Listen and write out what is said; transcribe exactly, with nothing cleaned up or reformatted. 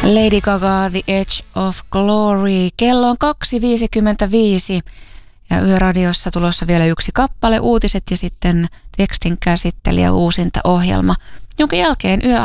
Lady Gaga, The Edge of Glory. Kello on kaksi viisikymmentäviisi ja Yöradiossa tulossa vielä yksi kappale, uutiset ja sitten tekstin käsittelijä uusinta ohjelma, jonka jälkeen Yö